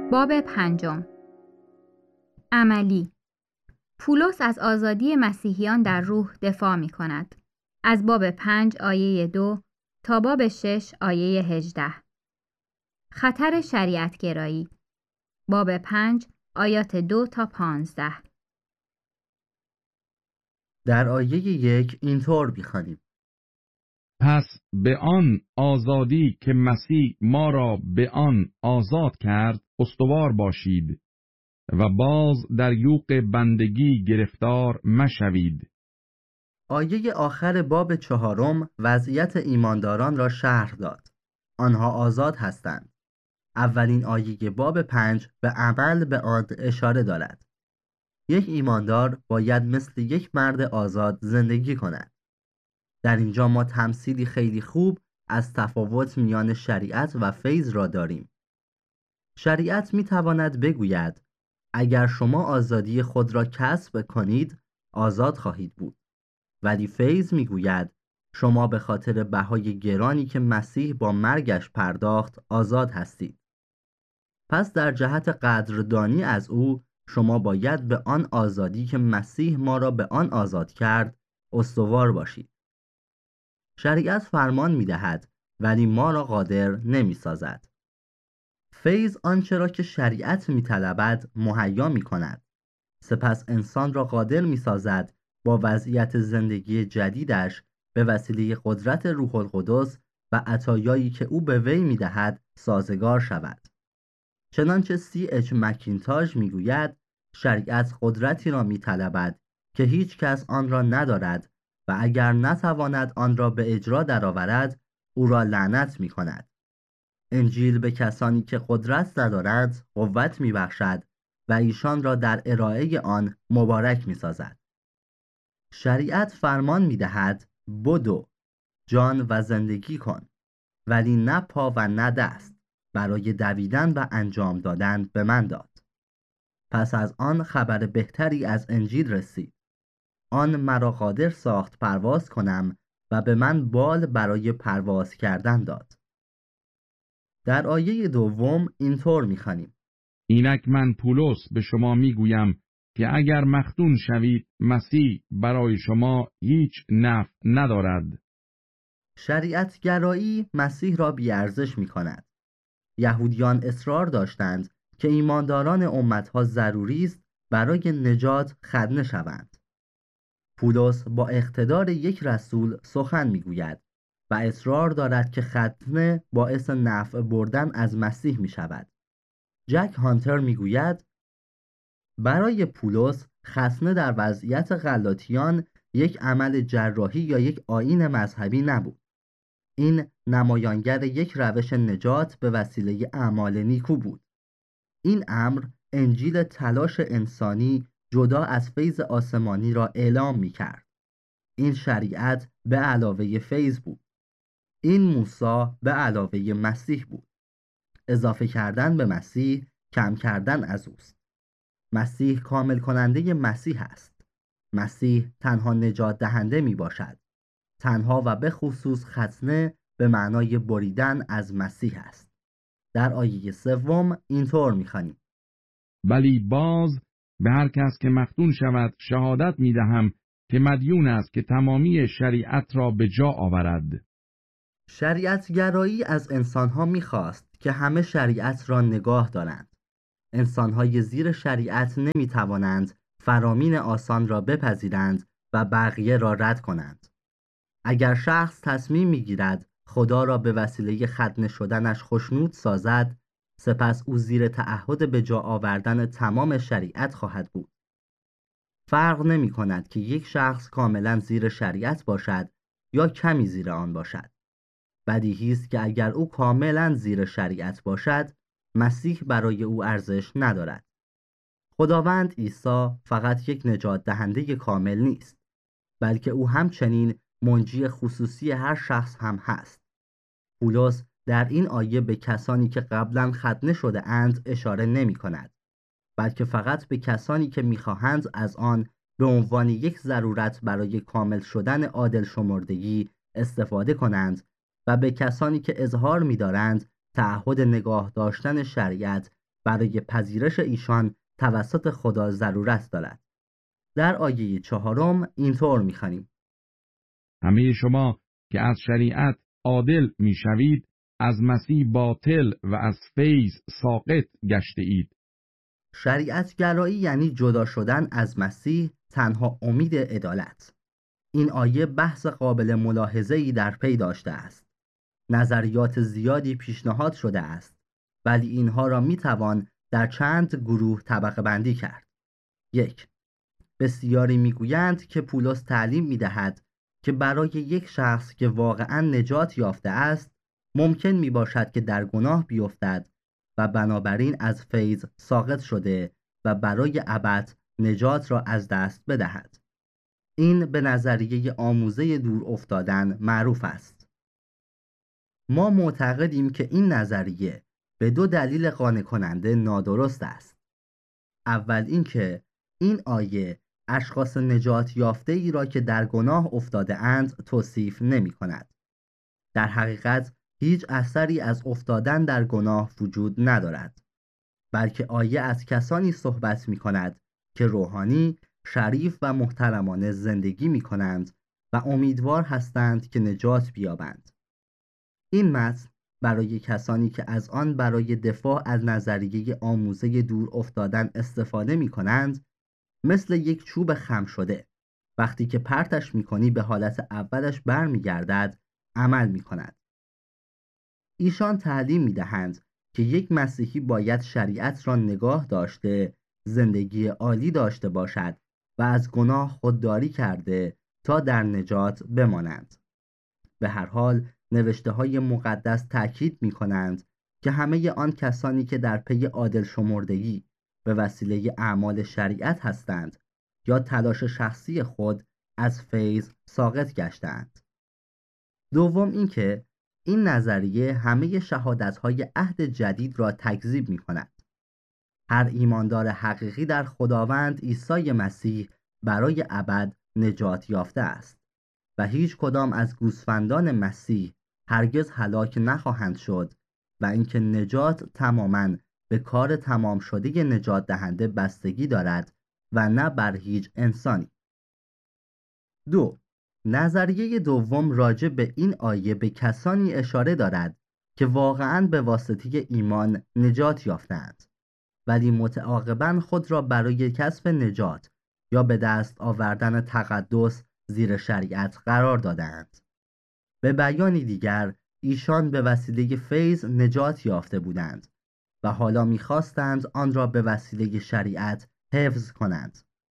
باب پنجم. عملی. پولس از آزادی مسیحیان در روح دفاع می کند. از باب 5 آیه 2 تا باب 6 آیه 18. خطر شریعتگرایی. باب 5 آیات 2 تا 15. در آیه 1 اینطور می‌خوانیم: پس به آن آزادی که مسیح ما را به آن آزاد کرد استوار باشید و باز در یوغ بندگی گرفتار مشوید. آیه آخر باب 4 وضعیت ایمانداران را شرح داد. آنها آزاد هستند. اولین آیه باب 5 به عمل به آن اشاره دارد. یک ایماندار باید مثل یک مرد آزاد زندگی کند. در اینجا ما تمثیلی خیلی خوب از تفاوت میان شریعت و فیض را داریم. شریعت میتواند بگوید اگر شما آزادی خود را کسب کنید آزاد خواهید بود، ولی فیض میگوید شما به خاطر بهای گرانی که مسیح با مرگش پرداخت آزاد هستید. پس در جهت قدردانی از او شما باید به آن آزادی که مسیح ما را به آن آزاد کرد استوار باشید. شریعت فرمان می‌دهد ولی ما را قادر نمی‌سازد. فیض آنچه را که شریعت می‌طلبد مهیا می‌کند. سپس انسان را قادر می‌سازد با وضعیت زندگی جدیدش به وسیله قدرت روح القدس و عطایایی که او به وی می‌دهد سازگار شود. چنانچه C.H. مکینتاش می‌گوید شریعت قدرتی را می‌طلبد که هیچ کس آن را ندارد و اگر نتواند آن را به اجرا درآورد او را لعنت می‌کند. انجیل به کسانی که قدرت ندارند قوت می‌بخشد و ایشان را در ارائه آن مبارک می‌سازد. شریعت فرمان می‌دهد بدو، جان و زندگی کن، ولی نه پا و نه دست برای دویدن و انجام دادن به من داد. پس از آن خبر بهتری از انجیل رسید. آن مرا قادر ساخت پرواز کنم و به من بال برای پرواز کردن داد. در آیه 2 اینطور می‌خوانیم: اینک من پولس به شما میگویم که اگر مختون شوید مسیح برای شما هیچ نفع ندارد. شریعت گرایی مسیح را بی‌ارزش می‌کند. یهودیان اصرار داشتند که ایمانداران امتها ضروری است برای نجات ختنه شوند. پولس با اقتدار یک رسول سخن میگوید و اصرار دارد که ختنه باعث نفع بردن از مسیح می شود. جک هانتر میگوید برای پولس ختنه در وضعیت غلاطیان یک عمل جراحی یا یک آیین مذهبی نبود. این نمایانگر یک روش نجات به وسیله اعمال نیکو بود. این امر انجیل تلاش انسانی جدا از فیض آسمانی را اعلام می کرد. این شریعت به علاوه فیض بود. این موسی به علاوه مسیح بود. اضافه کردن به مسیح کم کردن از اوست. مسیح کامل کننده مسیح است. مسیح تنها نجات دهنده می باشد. تنها و به خصوص ختنه به معنای بریدن از مسیح است. در آیه 3 اینطور می‌خوانیم: ولی باز به هر کس که مختون شود شهادت میدهم که مدیون است که تمامی شریعت را به جا آورد. شریعت گرایی از انسانها می‌خواست که همه شریعت را نگاه دارند. انسانهای زیر شریعت نمی‌توانند فرامین آسان را بپذیرند و بقیه را رد کنند. اگر شخص تصمیم می‌گیرد خدا را به وسیله ختنه شدنش خوشنود سازد، سپس او زیر تعهد به جا آوردن تمام شریعت خواهد بود. فرق نمی کند که یک شخص کاملا زیر شریعت باشد یا کمی زیر آن باشد. بدیهی است که اگر او کاملا زیر شریعت باشد، مسیح برای او ارزش ندارد. خداوند عیسی فقط یک نجات دهنده کامل نیست، بلکه او همچنین منجی خصوصی هر شخص هم هست. پولس در این آیه به کسانی که قبلا ختنه شده اند اشاره نمی کند، بلکه فقط به کسانی که می‌خواهند از آن به عنوان یک ضرورت برای کامل شدن عادل شمردگی استفاده کنند و به کسانی که اظهار می‌دارند تعهد نگاه داشتن شریعت برای پذیرش ایشان توسط خدا ضرورت دارد. در آیه 4 اینطور می‌خوانیم: همه شما که از شریعت عادل میشوید از مسیح باطل و از فیض ساقط گشته اید. شریعت گرایی یعنی جدا شدن از مسیح تنها امید عدالت. این آیه بحث قابل ملاحظه‌ای در پی داشته است. نظریات زیادی پیشنهاد شده است، ولی اینها را میتوان در چند گروه طبقه بندی کرد. 1. بسیاری میگویند که پولس تعلیم میدهد که برای یک شخص که واقعا نجات یافته است ممکن میباشد که در گناه بیفتد و بنابراین از فیض ساقط شده و برای ابد نجات را از دست بدهد. این به نظریه آموزه دور افتادن معروف است. ما معتقدیم که این نظریه به 2 دلیل قانع کننده نادرست است. اول اینکه این آیه اشخاص نجات یافته ای را که در گناه افتاده اند توصیف نمی کند. در حقیقت هیچ اثری از افتادن در گناه وجود ندارد، بلکه آیه از کسانی صحبت می کند که روحانی، شریف و محترمانه زندگی می کنند و امیدوار هستند که نجات بیابند. این متن برای کسانی که از آن برای دفاع از نظریه آموزه دور افتادن استفاده می کنند مثل یک چوب خم شده وقتی که پرتش می کنی به حالت اولش بر می گردد عمل می کند. ایشان تعلیم می دهند که یک مسیحی باید شریعت را نگاه داشته، زندگی عالی داشته باشد و از گناه خودداری کرده تا در نجات بمانند. به هر حال نوشته های مقدس تأکید می کنند که همه آن کسانی که در پی عادل شمردگی به وسیله اعمال شریعت هستند یا تلاش شخصی خود از فیض ساقط گشتند. دوم اینکه این نظریه همه شهادت‌های عهد جدید را تکذیب می‌کند. هر ایماندار حقیقی در خداوند عیسی مسیح برای ابد نجات یافته است و هیچ کدام از گوسفندان مسیح هرگز هلاک نخواهند شد و اینکه نجات تماماً به کار تمام شده نجات دهنده بستگی دارد و نه بر هیچ انسانی. 2. نظریه دوم راجع به این آیه به کسانی اشاره دارد که واقعاً به واسطه ایمان نجات یافتند ولی متعاقباً خود را برای کسب نجات یا به دست آوردن تقدس زیر شریعت قرار دادند. به بیانی دیگر ایشان به وسیله فیض نجات یافته بودند و حالا می‌خواستند آن را به وسیله شریعت حفظ کنند.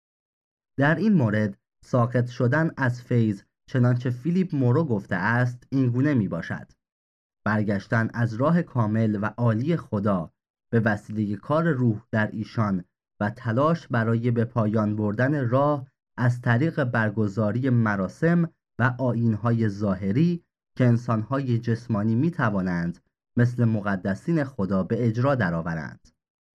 در این مورد ساقط شدن از فیض چنانچه فیلیپ مورو گفته است اینگونه می باشد: برگشتن از راه کامل و عالی خدا به وسیله کار روح در ایشان و تلاش برای به پایان بردن راه از طریق برگزاری مراسم و آیین‌های ظاهری که انسان‌های جسمانی می توانند مثل مقدسین خدا به اجرا درآورند.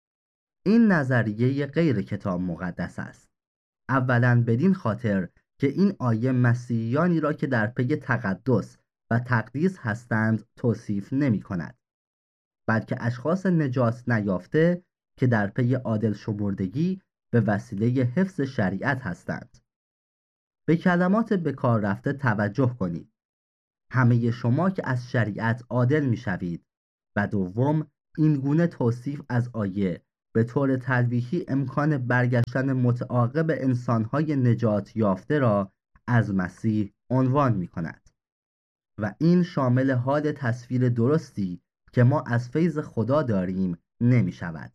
این نظریه غیر کتاب مقدس است. اولاً بدین خاطر که این آیه مسیحیانی را که در پی تقدس و تقدیس هستند توصیف نمی کند، بلکه اشخاص نجات نیافته که در پی عادل شمردگی به وسیله حفظ شریعت هستند. به کلمات به کار رفته توجه کنید: همه شما که از شریعت عادل می شوید. و دوم، این گونه توصیف از آیه به طور تلویحی امکان برگشتن متعاقب انسانهای نجات یافته را از مسیح عنوان می کند و این شامل حال تصویر درستی که ما از فیض خدا داریم نمی شود.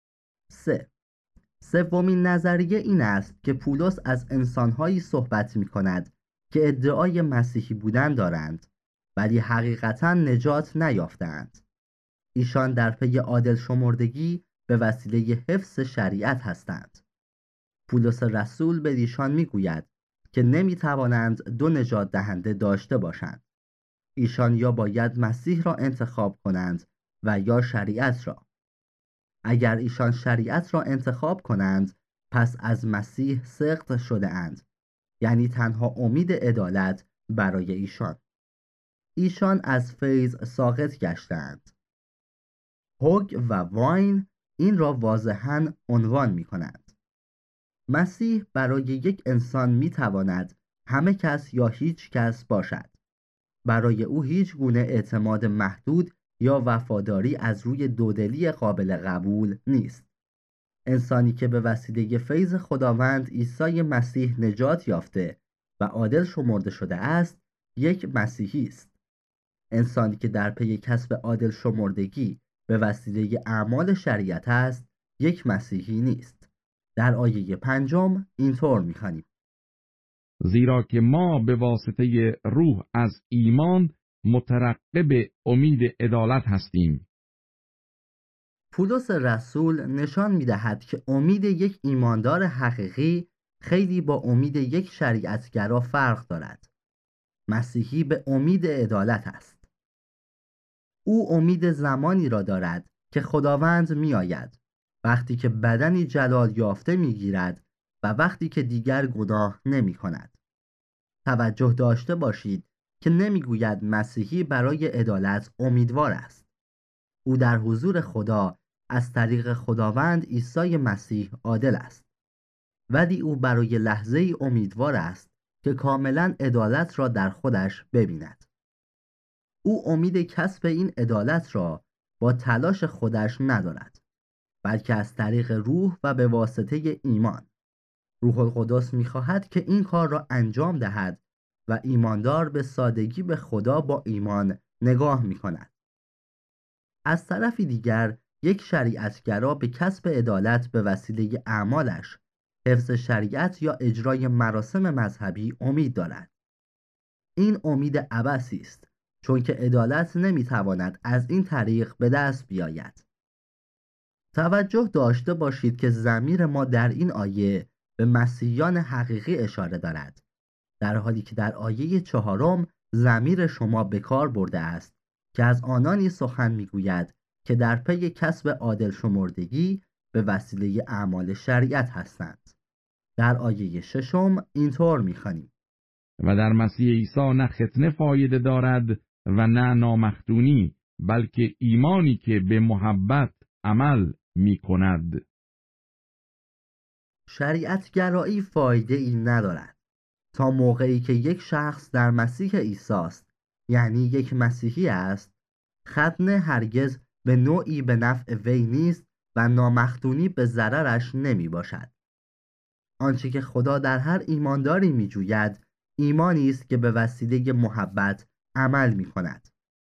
3. سومین نظریه این است که پولس از انسانهایی صحبت می کند که ادعای مسیحی بودن دارند ولی حقیقتاً نجات نیافتند. ایشان در پی عادل شمردگی به وسیله حفظ شریعت هستند. پولس رسول به ایشان میگوید که نمیتوانند 2 نجات دهنده داشته باشند. ایشان یا باید مسیح را انتخاب کنند و یا شریعت را. اگر ایشان شریعت را انتخاب کنند پس از مسیح سقط شده اند، یعنی تنها امید عدالت برای ایشان. ایشان از فیض ساقط گشتند. هوگ و واین این را واضحاً عنوان می کنند. مسیح برای یک انسان می تواند همه کس یا هیچ کس باشد. برای او هیچ گونه اعتماد محدود یا وفاداری از روی دودلی قابل قبول نیست. انسانی که به وسیله فیض خداوند عیسی مسیح نجات یافته و عادل شمرده شده است، یک مسیحی است. انسانی که در پی کسب عادل شمردگی به وسیله اعمال شریعت است، یک مسیحی نیست. در آیه 5 اینطور می‌خوانیم: زیرا که ما به واسطه روح از ایمان مترقب امید عدالت هستیم. پولس رسول نشان می‌دهد که امید یک ایماندار حقیقی خیلی با امید یک شریعتگرا فرق دارد. مسیحی به امید عدالت است. او امید زمانی را دارد که خداوند می‌آید، وقتی که بدنی جلال یافته می‌گیرد و وقتی که دیگر گناه نمی‌کند. توجه داشته باشید که نمی‌گوید مسیحی برای عدالت امیدوار است. او در حضور خدا از طریق خداوند عیسی مسیح عادل است. ولی او برای لحظه‌ای امیدوار است که کاملاً عدالت را در خودش ببیند. او امید کسب این عدالت را با تلاش خودش ندارد، بلکه از طریق روح و به واسطه ایمان. روح القدس می‌خواهد که این کار را انجام دهد و ایماندار به سادگی به خدا با ایمان نگاه می‌کند. از طرفی دیگر یک شریعتگرا به کسب عدالت به وسیله اعمالش، حفظ شریعت یا اجرای مراسم مذهبی امید دارد. این امید عبثی است، چون که عدالت نمیتواند از این طریق به دست بیاید. توجه داشته باشید که ضمیر ما در این آیه به مسیحیان حقیقی اشاره دارد، در حالی که در آیه 4 ضمیر شما به کار برده است که از آنانی سخن میگوید که در پی کسب عادل شمردگی به وسیله اعمال شریعت هستند. در آیه 6 اینطور میخوانیم: و در مسیح عیسی نه ختنه فایده دارد و نه نامختونی، بلکه ایمانی که به محبت عمل می کند. شریعتگرایی فایده ای ندارد تا موقعی که یک شخص در مسیح عیسی است، یعنی یک مسیحی است. ختنه هرگز به نوعی به نفع وی نیست و نامختونی به ضررش نمی باشد. آنچه که خدا در هر ایمانداری می جوید، ایمانی است که به وسیله محبت عمل می کند.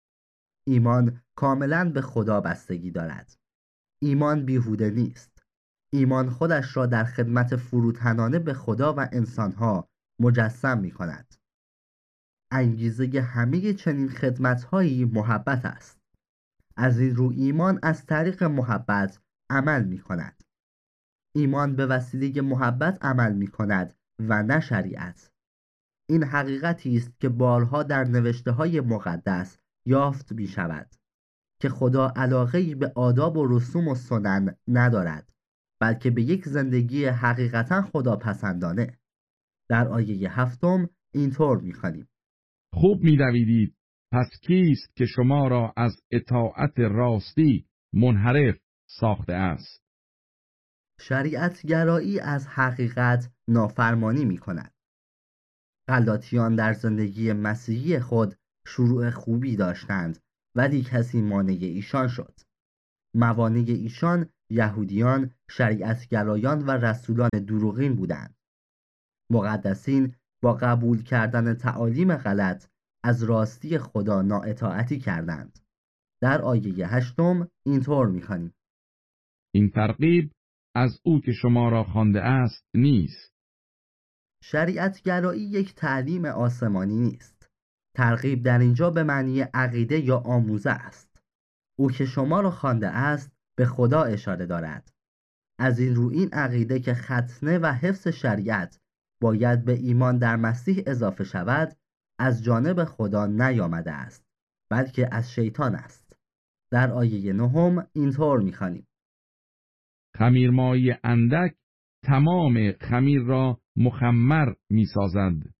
ایمان کاملاً به خدا بستگی دارد. ایمان بیهوده نیست. ایمان خودش را در خدمت فروتنانه به خدا و انسانها مجسم می کند. انگیزه همه چنین خدمت‌هایی محبت است. از این رو ایمان از طریق محبت عمل می کند. ایمان به وسیله محبت عمل می کند و نه شریعت. این حقیقتی است که بارها در نوشته‌های مقدس یافت می شود که خدا علاقه‌ای به آداب و رسوم و سنن ندارد، بلکه به یک زندگی حقیقتا خداپسندانه. در آیه 7 اینطور می‌خوانیم: خوب می‌دویدید، پس کیست که شما را از اطاعت راستی منحرف ساخته است؟ شریعتگرایی از حقیقت نافرمانی می‌کند. غلاطیان در زندگی مسیحی خود شروع خوبی داشتند، ولی کسی مانع ایشان شد. موانع ایشان یهودیان، شریعتگرایان و رسولان دروغین بودند. مقدسین با قبول کردن تعالیم غلط از راستی خدا نااطاعتی کردند. در آیه 8 اینطور می‌خوانیم: این ترغیب از او که شما را خوانده است نیست. شریعتگرایی یک تعلیم آسمانی نیست. ترغیب در اینجا به معنی عقیده یا آموزه است. او که شما را خوانده است به خدا اشاره دارد. از این رو این عقیده که ختنه و حفظ شریعت باید به ایمان در مسیح اضافه شود، از جانب خدا نیامده است، بلکه از شیطان است. در آیه 9 اینطور می‌خوانیم: خمیرمایی اندک تمام خمیر را مخمر می‌سازد.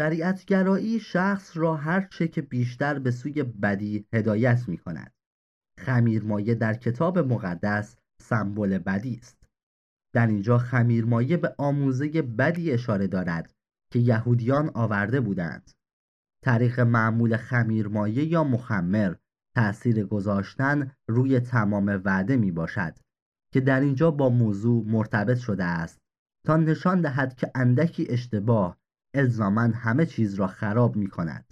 شریعتگرایی شخص را هر چه که بیشتر به سوی بدی هدایت می‌کند. خمیرمایه در کتاب مقدس سمبل بدی است. در اینجا خمیرمایه به آموزه بدی اشاره دارد که یهودیان آورده بودند. طریق معمول خمیرمایه یا مخمر تأثیر گذاشتن روی تمام وعده می باشد که در اینجا با موضوع مرتبط شده است تا نشان دهد که اندکی اشتباه الزاماً همه چیز را خراب می کند.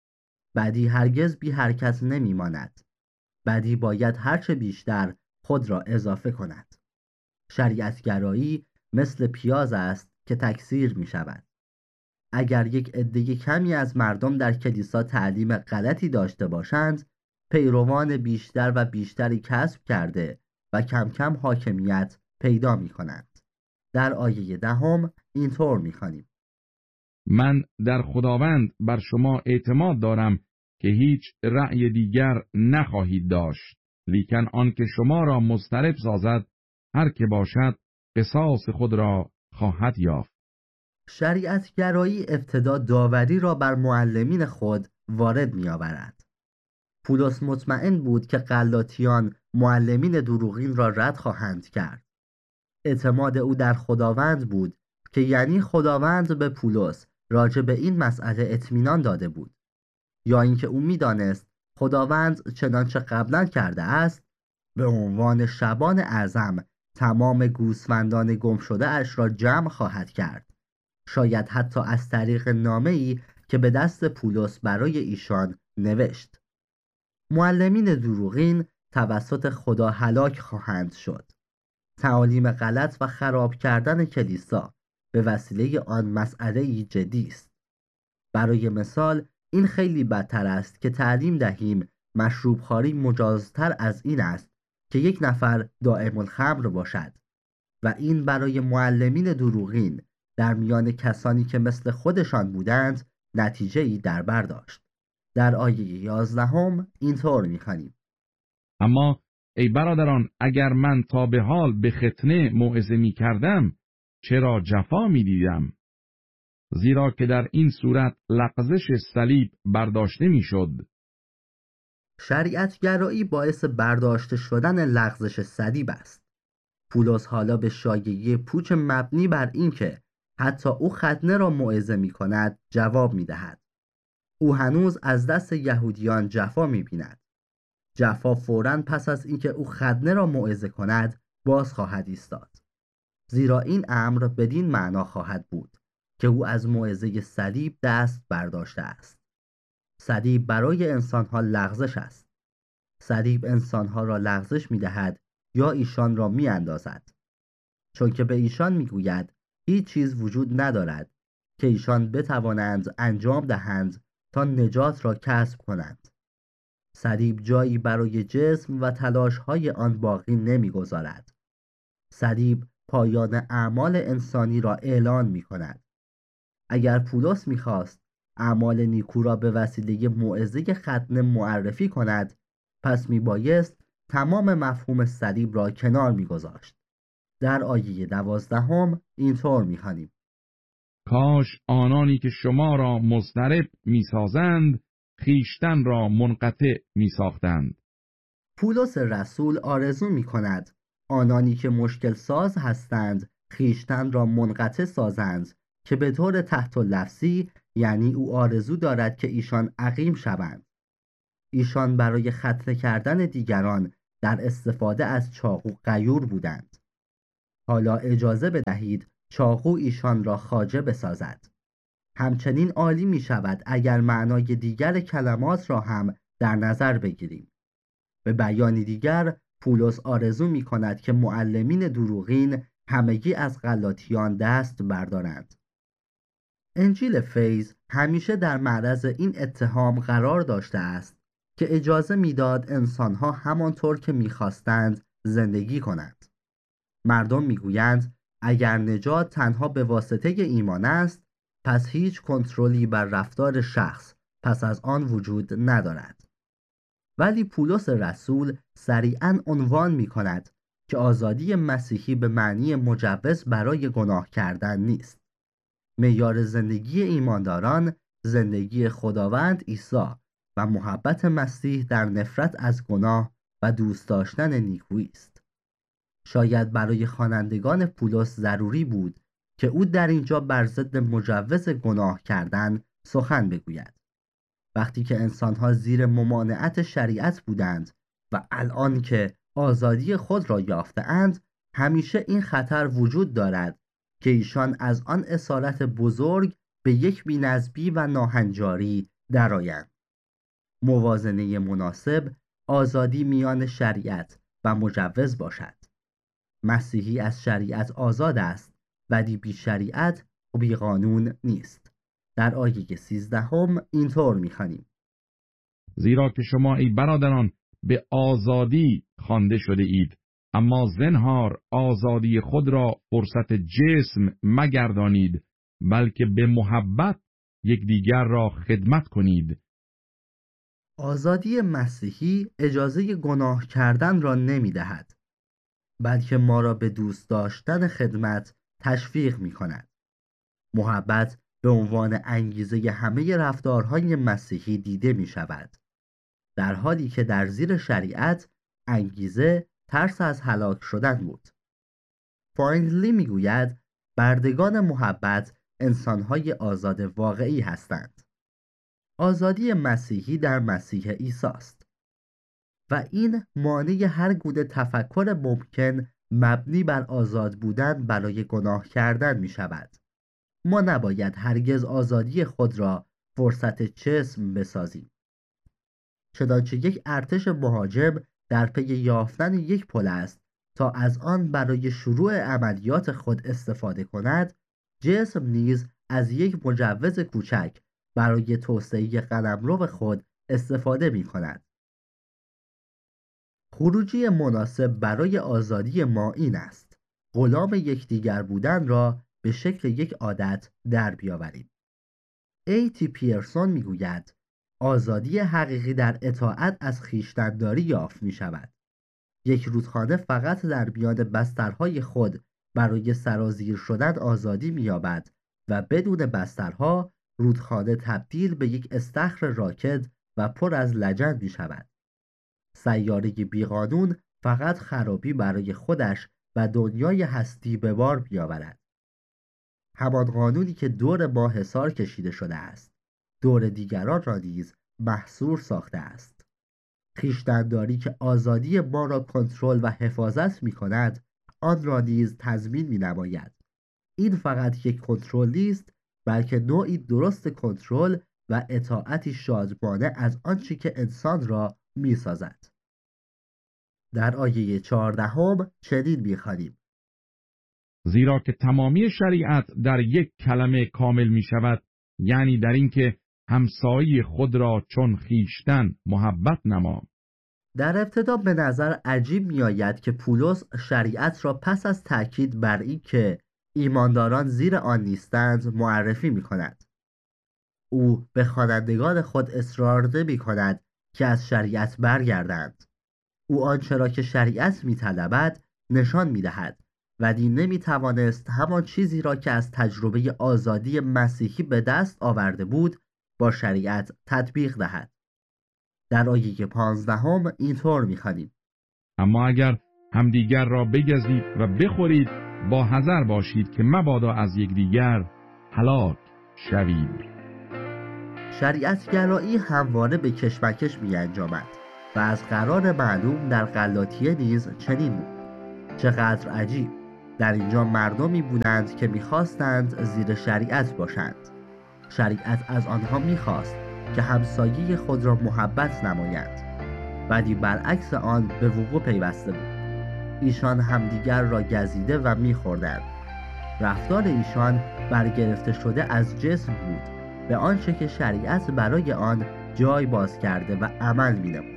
بدی هرگز بی حرکت نمی ماند. بدی باید هرچه بیشتر خود را اضافه کند. شریعتگرایی مثل پیاز است که تکثیر می شود. اگر یک عده کمی از مردم در کلیسا تعلیم غلطی داشته باشند، پیروان بیشتر و بیشتری کسب کرده و کم کم حاکمیت پیدا می کنند. در آیه 10 اینطور می خوانیم: من در خداوند بر شما اعتماد دارم که هیچ رأی دیگر نخواهید داشت، لیکن آنکه شما را مضطرب سازد، هر که باشد قصاص خود را خواهد یافت. شریعتگرایی ابتدا داوری را بر معلمین خود وارد می آورد. پولس مطمئن بود که غلاطیان معلمین دروغین را رد خواهند کرد. اعتماد او در خداوند بود که یعنی خداوند به پولس راجع به این مسئله اطمینان داده بود، یا اینکه او می‌دانست خداوند چنانچه قبلا کرده است به عنوان شبان اعظم تمام گوسفندان گم شده اش را جمع خواهد کرد، شاید حتی از طریق نامه‌ای که به دست پولس برای ایشان نوشت. معلمین دروغین توسط خدا هلاک خواهند شد. تعالیم غلط و خراب کردن کلیسا به وسیله آن مسئله‌ای جدی است. برای مثال این خیلی بدتر است که تعلیم دهیم مشروب خواری مجازتر از این است که یک نفر دائم الخمر باشد و این برای معلمین دروغین در میان کسانی که مثل خودشان بودند نتیجه‌ای در بر داشت. در آیه 11 اینطور می‌خوانیم: اما ای برادران، اگر من تا به حال به ختنه موعظه می کردم، چرا جفا می دیدم؟ زیرا که در این صورت لغزش صلیب برداشته می شد. شریعتگرایی باعث برداشته شدن لغزش صلیب است. پولس حالا به شایعه پوچ مبنی بر اینکه حتی او ختنه را موعظه می کند جواب می دهد. او هنوز از دست یهودیان جفا می بیند. جفا فوراً پس از اینکه او ختنه را موعظه کند باز خواهد ایستاد، زیرا این امر بدین معنا خواهد بود که او از موعظه صلیب دست برداشته است. صلیب برای انسانها لغزش است. صلیب انسانها را لغزش می دهد یا ایشان را می اندازد، چون که به ایشان می گوید هیچ چیز وجود ندارد که ایشان بتوانند انجام دهند تا نجات را کسب کنند. صلیب جایی برای جسم و تلاش‌های آن باقی نمی‌گذارد. صلیب پایان اعمال انسانی را اعلان می‌کند. اگر پولس می‌خواست اعمال نیکو را به وسیله موعظه ختنه معرفی کند، پس میبایست تمام مفهوم صلیب را کنار می‌گذاشت. در آیه 12 اینطور می‌خوانیم: کاش آنانی که شما را مضطرب می‌سازند خیشتن را منقطع می‌ساختند. پولس رسول آرزو می‌کند آنانی که مشکل ساز هستند خیشتن را منقطع سازند، که به طور تحت لفظی یعنی او آرزو دارد که ایشان عقیم شوند. ایشان برای ختنه کردن دیگران در استفاده از چاقو غیور بودند. حالا اجازه بدهید چاقو ایشان را خواجه بسازد. همچنین عالی می شود اگر معنای دیگر کلمات را هم در نظر بگیریم. به بیان دیگر پولس آرزو می کند که معلمین دروغین همگی از غلاطیان دست بردارند. انجیل فیض همیشه در معرض این اتهام قرار داشته است که اجازه میداد انسانها همانطور که میخواستند زندگی کنند. مردم میگویند اگر نجات تنها به واسطه ایمان است، پس هیچ کنترلی بر رفتار شخص پس از آن وجود ندارد. ولی پولس رسول سریعاً عنوان میکند که آزادی مسیحی به معنی مجوز برای گناه کردن نیست. معیار زندگی ایمانداران زندگی خداوند عیسی و محبت مسیح در نفرت از گناه و دوست داشتن نیکویی است. شاید برای خوانندگان پولس ضروری بود که او در اینجا بر ضد مجوز گناه کردن سخن بگوید. وقتی که انسانها زیر ممانعت شریعت بودند و الان که آزادی خود را یافته‌اند، همیشه این خطر وجود دارد که ایشان از آن اسارت بزرگ به یک بی‌نظمی و ناهنجاری درآیند. موازنه مناسب آزادی میان شریعت و مجوز باشد. مسیحی از شریعت آزاد است ولی بی شریعت و بی قانون نیست. در آیه 13 اینطور می‌خوانیم: زیرا که شما ای برادران به آزادی خوانده شده اید، اما زنهار آزادی خود را فرصت جسم مگردانید، بلکه به محبت یکدیگر را خدمت کنید. آزادی مسیحی اجازه گناه کردن را نمی‌دهد، بلکه ما را به دوست داشتن خدمت تشویق می‌کند. محبت به عنوان انگیزه همه رفتارهای مسیحی دیده می‌شود، در حالی که در زیر شریعت انگیزه ترس از هلاک شدن بود. فایندلی میگوید بردگان محبت انسانهای آزاد واقعی هستند. آزادی مسیحی در مسیح عیسی است و این مانع هر گونه تفکر ممکن مبنی بر آزاد بودن برای گناه کردن می شود. ما نباید هرگز آزادی خود را فرصت جسم بسازیم. چنانچه یک ارتش مهاجم در پی یافتن یک پل است تا از آن برای شروع عملیات خود استفاده کند، جسم نیز از یک مجوز کوچک برای توسعه قلمرو خود استفاده می کند. خروجی مناسب برای آزادی ما این است: غلام یکدیگر بودن را به شکل یک عادت در بیاوریم. A.T. پیرسون می گوید آزادی حقیقی در اطاعت از خویشتن‌داری یافت می شود. یک رودخانه فقط در میان بسترهای خود برای سرازیر شدن آزادی می یابد و بدون بسترها رودخانه تبدیل به یک استخر راکد و پر از لجن می شود. سیاره بیقانون فقط خرابی برای خودش و دنیای هستی به بار بیاورد. همان قانونی که دور ما حصار کشیده شده است، دور دیگران را نیز محصور ساخته است. خویشتن‌داری که آزادی ما را کنترل و حفاظت می کند، آن را نیز تضمین می نماید. این فقط یک کنترل نیست، بلکه نوعی درست کنترل و اطاعتی شادمانه از آنچه که انسان را می سازد. در آیه 14 چنین می خوانیم: زیرا که تمامی شریعت در یک کلمه کامل می شود، یعنی در این که همسایه خود را چون خویشتن محبت نما. در ابتدا به نظر عجیب می آید که پولس شریعت را پس از تأکید بر این که ایمانداران زیر آن نیستند معرفی می کند. او به خوانندگان خود اصرار نمی کند که از شریعت برگردند. او آنچه را که شریعت می طلبد نشان می دهد، ولی نمی توانست همان چیزی را که از تجربه آزادی مسیحی به دست آورده بود با شریعت تطبیق دهد. در آیه 15 اینطور می خوانیم: اما اگر همدیگر را بگزید و بخورید، با حذر باشید که مبادا از یکدیگر هلاک شوید. شریعت گرایی همواره به کشمکش می انجامد و از قرار معلوم در غلاطیه نیز چنین بود. چقدر عجیب! در اینجا مردمی بودند که می‌خواستند زیر شریعت باشند. شریعت از آنها می‌خواست که همسایه خود را محبت نمایند، ولی برعکس آن به وقوع پیوسته بود. ایشان همدیگر را گزیده و می‌خوردند. رفتار ایشان برگرفته شده از جسم بود، به آنچه که شریعت برای آن جای باز کرده و عمل می‌نمود.